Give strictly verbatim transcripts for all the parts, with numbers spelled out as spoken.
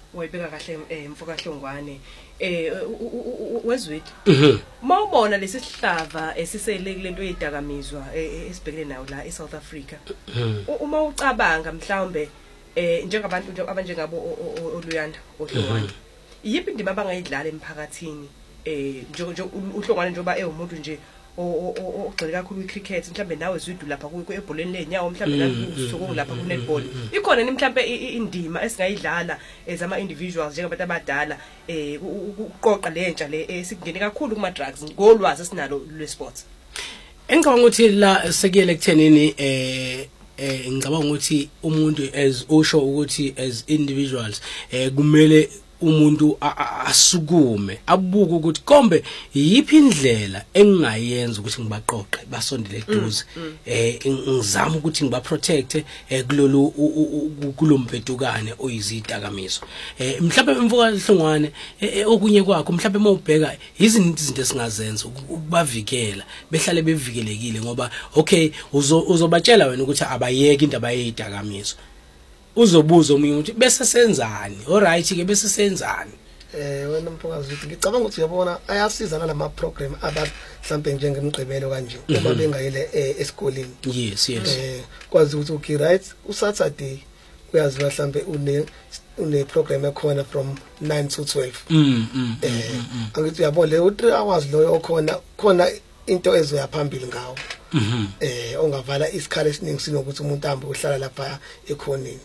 wayibeka kahle emfokahlongwane eh wezwethu mawubona lesi sihlava esisele kulento yedakamizwa esibhekene nayo la eSouth Africa uma ucabanga mhlawumbe eh njengabantu abanjengabo oLuyanda oHlongwane yipi indima abangayidlala emphakathini eh nje uHlongwane njoba ewumuntu nje ogxile kakhulu kwicricket mhlambe nawe zwiddu lapha kuebholeni lenyawo mhlambe nakusuku lapha kunetball ikhona ni mhlambe indima esingayidlala ezama individuals njengabantu abadala eh ukuqoqa lentsha le esikungene kakhulu kuma drugs ngolwazi esinalo lwesports. Engicabanga ukuthi la sekuyele kuthenini eh eh ngicabanga ukuthi umuntu as usho ukuthi as individuals eh kumele umuntu asukume abuke ukuthi kombe yipi indlela engingayenza ukuthi ngibaqoqe basondele eduze eh ngizama ukuthi ngiba protect eh kulolu kulombedukane oyizidakamizwa eh mhlawumbe emfokahlongwane okunye kwakho mhlawumbe mawubheka izinto izinto esingazenza ukubavikela behlale bevikelekile ngoba okay uzobatshela wena ukuthi abayeke indaba yezidakamizwa uzobuza omunye ukuthi bese senzani alright ke bese senzani eh wena mfokazi uthi ngicabanga ukuthi uyabona ayasiza nalama program aba mhlambe njengemgqibelo kanje uma bengayile esikoleni yes yes eh kwazi ukuthi okay right uSaturday uyazi mhlambe une une program ekhona from nine to twelve mm eh angithi uyabona le three hours loyo okhona khona into ezoya phambili ngawo mhm eh ongavala isikhala esiningi sinokuthi umuntu ahambe uhlala lapha ekhoneni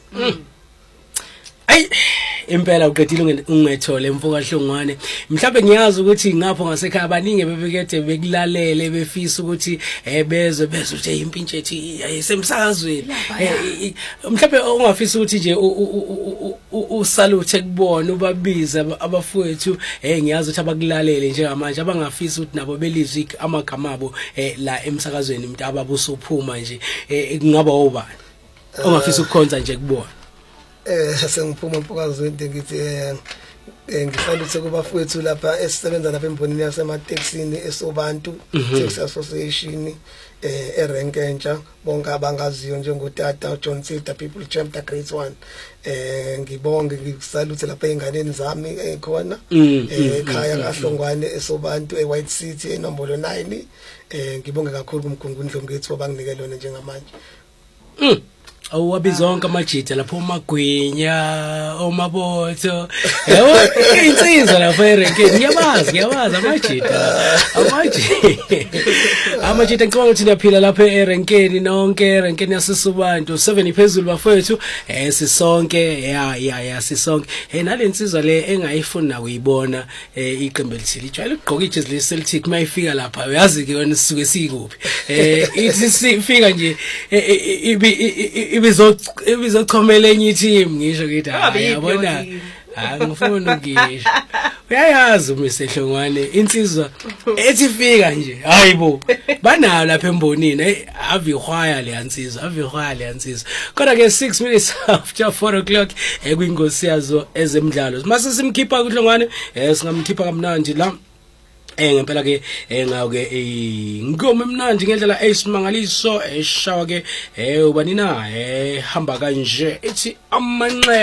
ay impela uqedile ungethole emfokahlongwane mhlawumbe ngiyazi ukuthi ngapho ngasekhaya abaningi bebekethe bekulalele befisa ukuthi eh bezwe bezwe nje impintshe ethi ayisemsakazweni mhlawumbe ungafisa ukuthi nje usalute kubona ubabiza abafowethu eh ngiyazi ukuthi abakulalele njengamanje abangafisa ukuthi nabo belizwe amagama abo la emsakazweni umuntu ababusuphuma nje kungaba obani ongafisa ukukhonza nje kubona eh sengiphuma mfokazi into ngithi eh ngisaluthe kubafowethu lapha esisebenza lapha embonini yasemaTexini esobantu Taxi Association eh erenkentsha bonke abangaziyo njengotata John Silter People Chapter Grade one eh ngibonge ngisaluthe lapha enganeni zami ekhona ekhaya kaHlongwane esobantu eWhite City enombolo nine eh ngibonge kakhulu kumgungundlo Ndlovu abanginike lona njengamanje. Mm. Awabizonke amajita lapho uMagwinya oMabotho yabo insizwa lapha erenkeni ngiyabazi ngiyabazi amajita amajita amajita ngicabanga ukuthi niyaphila lapha erenkeni nonke erenkeni yasisubantu seven iphezulu bafowethu eh sisonke ya ya ya sisonke eh nalensizwa le engayifuna ukuyibona eh iqembu lithile ijwayele ukugqoka ijezi leCeltic mayifika lapha uyazi ke wena sisuke sikuphi eh ithi sifika nje ibizo ibizochomela enye i-team ngisho ngithi yabona angifuni ngisho uyayazi uMsehlongwane insizwa ethi fika nje hayibo banalo lapha embonini avihwaya le yansizwa avihwaya le yansizwa kodwa ke six minutes after four o'clock ekuyingosi yazo ezemidlalo mase simkhipha kuHlongwane singamkhipha kamnandi la eh ngempela ke ngawo ke ingoma emnandi ngendlela eyisimangaliso eshawa ke eh ubanina eh hamba kanje ethi amanxeba